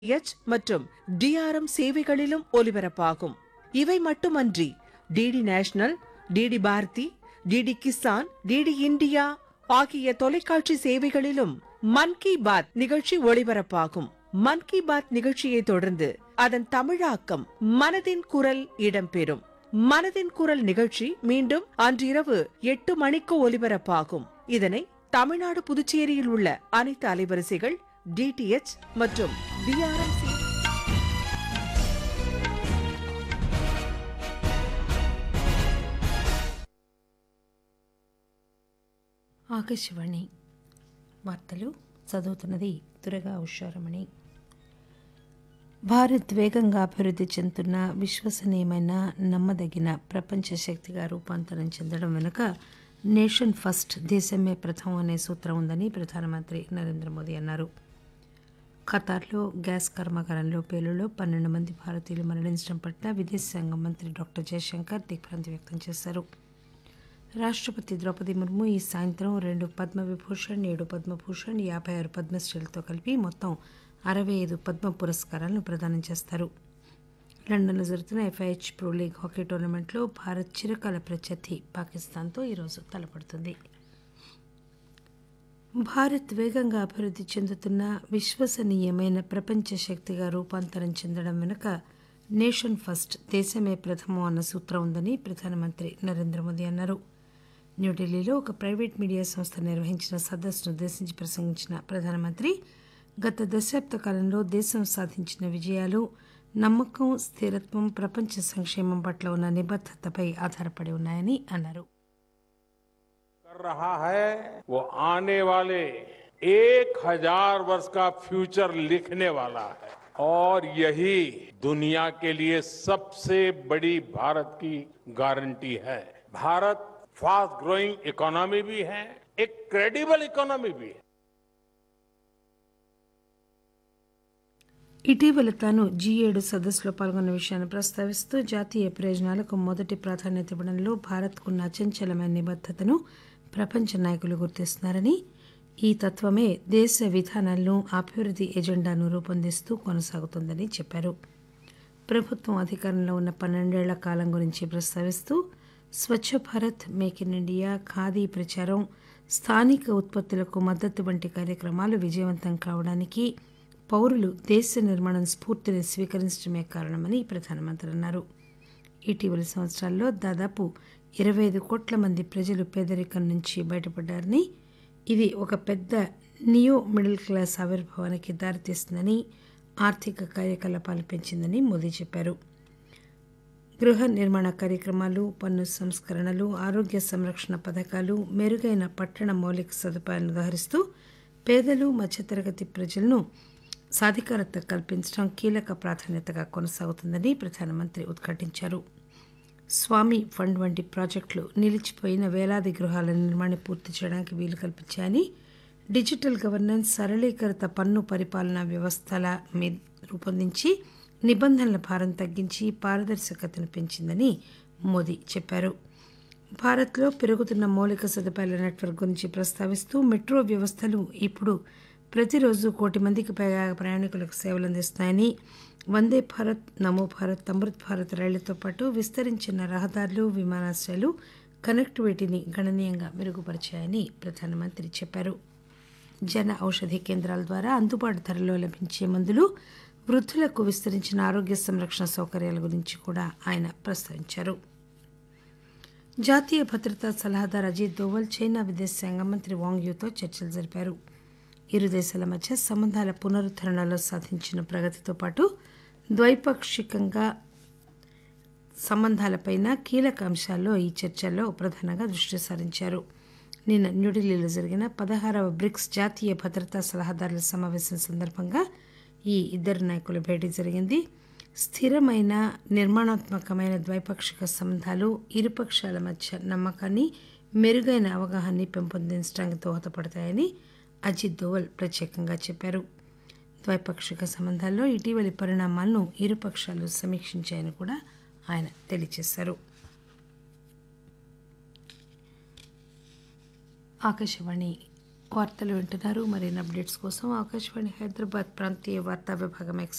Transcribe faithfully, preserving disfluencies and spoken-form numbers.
H மற்றும் DRM சேவைகளிலும் ஒலிபரப்பாகும். இவை மட்டுமன்றி DD national, DD Bharathi, DD Kisan, DD India ஆகிய தொலைக்காட்சி சேவைகளிலும் மன் கி பாத் நிகழ்ச்சி ஒளிபரப்பாகும். மன் கி பாத் நிகழ்ச்சியை தொடர்ந்து அதன் தமிழாக்கம் மனதின் குரல் இடம்பெறும். மனதின் குரல் நிகழ்ச்சி மீண்டும் அன்றிரவு எட்டு மணிக்கு ஒலிபரப்பாகும். இதனை தமிழ்நாடு, புதுச்சேரியில் உள்ள அனைத்து அலைவரிசைகள், டிடிஎச் மற்றும் டிஆர்எம் சே- ఆకాశవాణి వార్తలు చదువుతున్నది దుర్గా ఉషారమణి. భారత్ వేగంగా అభివృద్ధి చెందుతున్న విశ్వసనీయమైన, నమ్మదగిన ప్రపంచ శక్తిగా రూపాంతరం చెందడం వెనుక నేషన్ ఫస్ట్, దేశమే ప్రథమం అనే సూత్రం ఉందని ప్రధానమంత్రి నరేంద్ర మోదీ అన్నారు. ఖతార్లో గ్యాస్ కర్మాగారంలో పేలులో పన్నెండు మంది భారతీయులు మరణించడం పట్ల విదేశాంగ మంత్రి డాక్టర్ జయశంకర్ దిగ్భ్రాంతి వ్యక్తం చేశారు. రాష్ట్రపతి ద్రౌపది ముర్ము ఈ సాయంత్రం రెండు పద్మవిభూషణ్, ఏడు పద్మభూషణ్, యాభై ఆరు పద్మశ్రీలతో కలిపి మొత్తం అరవై ఐదు పద్మ పురస్కారాలను ప్రదానం చేస్తారు. లండన్లో జరుగుతున్న ఎఫ్ఐహెచ్ ప్రో లీగ్ హాకీ టోర్నమెంట్లో భారత్ చిరకాల ప్రత్యర్థి పాకిస్తాన్తో ఈరోజు తలపడుతుంది. భారత్ వేగంగా అభివృద్ధి చెందుతున్న విశ్వసనీయమైన ప్రపంచ శక్తిగా రూపాంతరం చెందడం వెనుక నేషన్ ఫస్ట్, దేశమే ప్రథమం అన్న సూత్రం ఉందని ప్రధానమంత్రి నరేంద్ర మోదీ అన్నారు. న్యూఢిల్లీలో ఒక ప్రైవేట్ మీడియా సంస్థ నిర్వహించిన సదస్సును ఉద్దేశించి ప్రసంగించిన ప్రధానమంత్రి గత దశాబ్ద కాలంలో దేశం సాధించిన విజయాలు, నమ్మకం, స్థిరత్వం ప్రపంచ సంక్షేమం పట్ల ఉన్న నిబద్ధతపై ఆధారపడి ఉన్నాయని అన్నారు. कर रहा है वो आने वाले एक हजार वर्ष का फ्यूचर लिखने वाला है और यही दुनिया के लिए सबसे बड़ी भारत की गारंटी है. भारत फास्ट ग्रोइंग इकोनॉमी भी है, एक क्रेडिबल इकोनॉमी भी है. ఇటీవల తాను జీ ఏడు సదస్సులో పాల్గొన్న విషయాన్ని ప్రస్తావిస్తూ జాతీయ ప్రయోజనాలకు మొదటి ప్రాధాన్యత ఇవ్వడంలో భారత్కున్న అచంచలమైన నిబద్ధతను ప్రపంచ నాయకులు గుర్తిస్తున్నారని, ఈ తత్వమే దేశ విధానాలను, అభివృద్ధి ఎజెండాను రూపొందిస్తూ కొనసాగుతోందని చెప్పారు. ప్రభుత్వం అధికారంలో ఉన్న పన్నెండేళ్ల కాలం గురించి ప్రస్తావిస్తూ Swachh Bharat, make in India, khadi ప్రచారం, స్థానిక ఉత్పత్తులకు మద్దతు వంటి కార్యక్రమాలు విజయవంతం కావడానికి పౌరులు దేశ నిర్మాణం స్ఫూర్తిని స్వీకరించడమే కారణమని ప్రధానమంత్రి అన్నారు. ఇటీవలి సంవత్సరాల్లో దాదాపు ఇరవై ఐదు కోట్ల మంది ప్రజలు పేదరికం నుంచి బయటపడ్డారని, ఇది ఒక పెద్ద నియో మిడిల్ క్లాస్ ఆవిర్భావానికి దారితీస్తుందని, ఆర్థిక కార్యకలాపాలు పెంచిందని మోదీ చెప్పారు. గృహ నిర్మాణ కార్యక్రమాలు, పన్ను సంస్కరణలు, ఆరోగ్య సంరక్షణ పథకాలు, మెరుగైన పట్టణ మౌలిక సదుపాయాలను ఉదహరిస్తూ పేదలు, మధ్యతరగతి ప్రజలను సాధికారత కల్పించడం కీలక ప్రాధాన్యతగా కొనసాగుతుందని ప్రధానమంత్రి ఉద్ఘాటించారు. స్వామి ఫండ్ వంటి ప్రాజెక్టులు నిలిచిపోయిన వేలాది గృహాల నిర్మాణం పూర్తి చేయడానికి వీలు కల్పించాయని, డిజిటల్ గవర్నెన్స్, సరళీకృత పన్ను పరిపాలనా వ్యవస్థల మీద రూపొందించి నిబంధనల భారం తగ్గించి పారదర్శకతను పెంచిందని మోదీ చెప్పారు. భారత్లో పెరుగుతున్న మౌలిక సదుపాయాల నెట్వర్క్ గురించి ప్రస్తావిస్తూ మెట్రో వ్యవస్థలు ఇప్పుడు ప్రతిరోజు కోటి మందికి పైగా ప్రయాణికులకు సేవలు అందిస్తున్నాయని, వందే భారత్, నమో భారత్, అమృత్ భారత్ రైళ్లతో పాటు విస్తరించిన రహదారులు, విమానాశ్రయాలు కనెక్టివిటీని గణనీయంగా మెరుగుపరిచాయని ప్రధానమంత్రి చెప్పారు. జన ఔషధి కేంద్రాల ద్వారా అందుబాటు ధరలో లభించే మందులు, వృద్ధులకు విస్తరించిన ఆరోగ్య సంరక్షణ సౌకర్యాల గురించి కూడా ఆయన ప్రస్తావించారు. జాతీయ భద్రతా సలహాదారు అజిత్ దోవల్ చైనా విదేశాంగ మంత్రి వాంగ్ యూతో చర్చలు జరిపారు. ఇరు దేశాల మధ్య సంబంధాల పునరుద్ధరణలో సాధించిన ప్రగతితో పాటు ద్వైపాక్షికంగా సంబంధాలపైన కీలక అంశాల్లో ఈ చర్చల్లో ప్రధానంగా దృష్టి సారించారు. నిన్న న్యూఢిల్లీలో జరిగిన పదహారవ బ్రిక్స్ జాతీయ భద్రతా సలహాదారుల సమావేశం సందర్భంగా ఈ ఇద్దరు నాయకుల భేటీ జరిగింది. స్థిరమైన, నిర్మాణాత్మకమైన ద్వైపాక్షిక సంబంధాలు ఇరుపక్షాల మధ్య నమ్మకాన్ని, మెరుగైన అవగాహనని పెంపొందించడానికి దోహదపడతాయని అజిత్ దోవల్ ప్రత్యేకంగా చెప్పారు. ద్వైపాక్షిక సంబంధాల్లో ఇటీవలి పరిణామాలను ఇరుపక్షాలు సమీక్షించాయని కూడా ఆయన తెలియజేశారు. ఆకాశవాణి వార్తలు వింటున్నారు. మరిన్ని అప్డేట్స్ కోసం ఆకాశవాణి హైదరాబాద్ ప్రాంతీయ వార్తా విభాగం ఎక్స్